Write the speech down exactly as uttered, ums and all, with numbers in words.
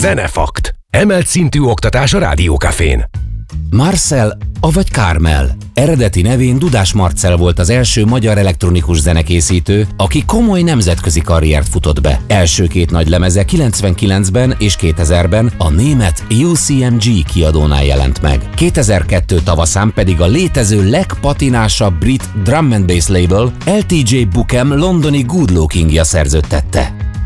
Zenefakt. Emelt szintű oktatás a Rádiókafén. Marcel, avagy Kármel. Eredeti nevén Dudás Marcell volt az első magyar elektronikus zenekészítő, aki komoly nemzetközi karriert futott be. Első két nagy lemeze kilencvenkilencben és kétezerben a német U C M G kiadónál jelent meg. kétezer-kettő tavaszán pedig a létező legpatinásabb brit drum and bass label L T J Bukem londoni Good Lookingja szerződtette.